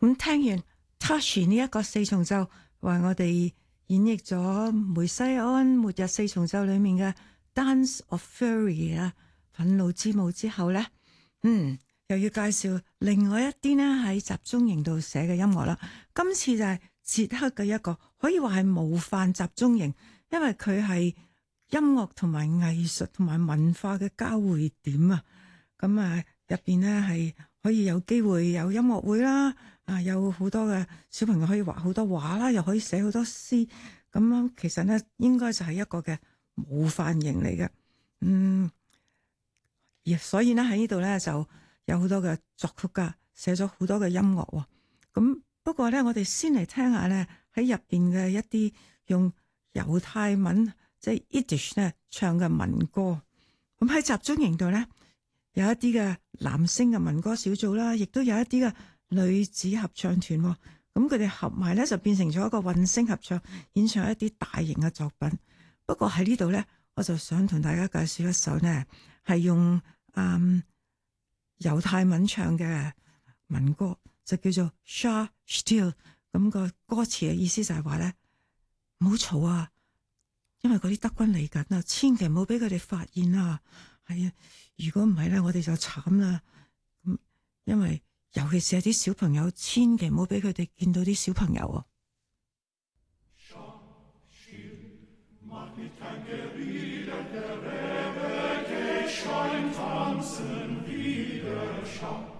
咁聽完 Tashi 呢一個四重奏，為我哋演繹咗梅西安末日四重奏裏面嘅 Dance of Fury 啊，憤怒之舞之後咧，又要介紹另外一啲咧喺集中營度寫嘅音樂啦。今次就係捷克嘅一個可以話係模範集中營，因為佢係音樂同埋藝術同埋文化嘅交匯點啊。咁啊入邊咧係可以有機會有音樂會啦，有好多嘅小朋友可以畫好多畫啦，又可以寫好多詩。咁樣其實咧應該就係一個嘅模範營嚟嘅。所以咧喺呢度咧就有好多嘅作曲家寫咗好多嘅音樂。咁不過咧，我哋先嚟聽下咧喺入邊嘅一啲用猶太文即係 Yiddish 咧唱嘅民歌。咁喺集中營度咧有一啲嘅男聲嘅民歌小組啦，亦都有一啲嘅女子合唱團。咁佢哋合埋咧就變成咗一個混聲合唱，演唱一啲大型嘅作品。不過喺呢度咧，我就想同大家介紹一首呢係用猶太文唱嘅民歌，就叫做 Shah Still。咁個歌詞嘅意思就係話咧，唔好嘈啊，因為嗰啲德軍嚟緊啊，千祈唔好俾佢哋發現啊。係啊，如果唔係咧，我哋就慘啦。咁因為尤其是係啲小朋友，千祈唔好俾佢哋見到啲小朋友啊。 Schein tanzen wieder, schau.